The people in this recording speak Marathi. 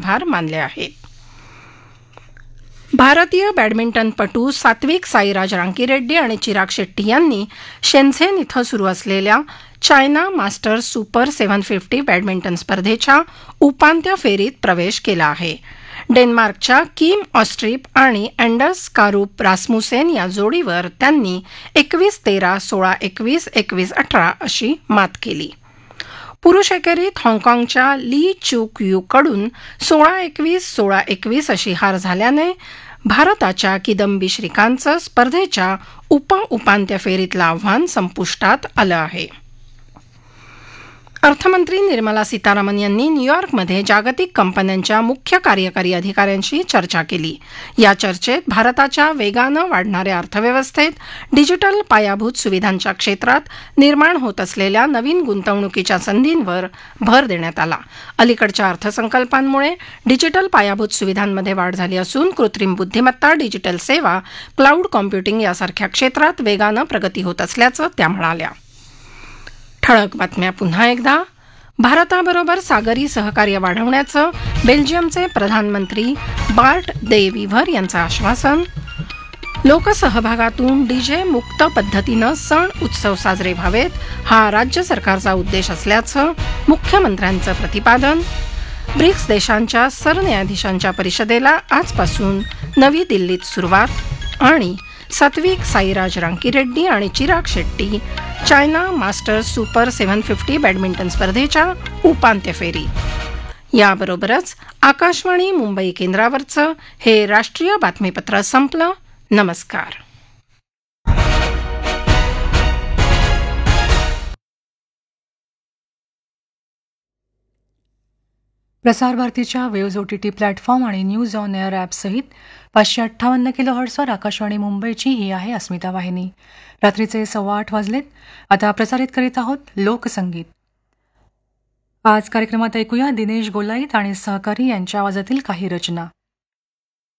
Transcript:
आभार मानले आहेत. भारतीय बॅडमिंटनपटू सात्विक साईराज रांकीरेड्डी आणि चिराग शेट्टी यांनी शेन्झेन इथं सुरू असलेल्या चायना मास्टर्स सुपर 750 बॅडमिंटन स्पर्धेच्या उपांत्य फेरीत प्रवेश केला आहे. डेन्मार्कच्या किम ऑस्ट्रीप आणि अँडर्स कारूप रासमुसेन या जोडीवर त्यांनी 21-13, 16-21, 21-18 अशी मात केली. पुरुष एकेरीत हाँगकाँगच्या ली चूक यू कडून 16-21, 16-21 अशी हार झाल्याने भारताच्या किदंबी श्रीकांतचं स्पर्धेच्या उपांत्य फेरीतलं आव्हान संपुष्टात आलं आहे. अर्थमंत्री निर्मला सीतारामन यांनी न्यूयॉर्कमध्ये जागतिक कंपन्यांच्या मुख्य कार्यकारी अधिकाऱ्यांशी चर्चा केली. या चर्चेत भारताच्या वेगानं वाढणाऱ्या अर्थव्यवस्थेत डिजिटल पायाभूत सुविधांच्या क्षेत्रात निर्माण होत असलेल्या नवीन गुंतवणुकीच्या संधींवर भर देण्यात आला. अलीकडच्या अर्थसंकल्पांमुळे डिजिटल पायाभूत सुविधांमध्ये वाढ झाली असून कृत्रिम बुद्धिमत्ता, डिजिटल सेवा, क्लाउड कॉम्प्युटिंग यासारख्या क्षेत्रात वेगानं प्रगती होत असल्याचं त्या म्हणाल्या. ठळक बातम्या पुन्हा एकदा. भारताबरोबर सागरी सहकार्य वाढवण्याचं बेल्जियमचे प्रधानमंत्री बार्ट दे विव्हर यांचं आश्वासन. लोकसहभागातून डीजे मुक्त पद्धतीनं सण उत्सव साजरे व्हावेत हा राज्य सरकारचा उद्देश असल्याचं मुख्यमंत्र्यांचं प्रतिपादन. ब्रिक्स देशांच्या सरन्यायाधीशांच्या परिषदेला आजपासून नवी दिल्लीत सुरुवात. आणि सात्विक साईराज रांकीरेड्डी आणि Chirag Shetty China masters super 750 badminton स्पर्धेच्या उपांत्य फेरी. याबरोबरच आकाशवाणी मुंबई केंद्रावरचं हे राष्ट्रीय बातमीपत्र संपलं. नमस्कार. प्रसारभारतीच्या वेव्ज OTT प्लॅटफॉर्म आणि न्यूज ऑन एअर ॲपसहित 558 किलोहर्ट्झवर आकाशवाणी मुंबईची ही आहे अस्मिता वाहिनी. रात्रीचे 8:15 वाजलेत. आता प्रसारित करीत आहोत लोकसंगीत. आज कार्यक्रमात ऐकूया दिनेश गोलाईत आणि सहकारी यांच्या आवाजातील काही रचना.